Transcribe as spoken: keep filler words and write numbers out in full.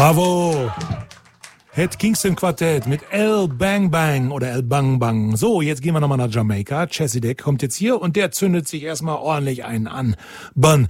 Bravo! Het Kingston Quartett mit El Bang Bang oder El Bang Bang. So, jetzt gehen wir nochmal nach Jamaika. Chesidik kommt jetzt hier und der zündet sich erstmal ordentlich einen an. Bon,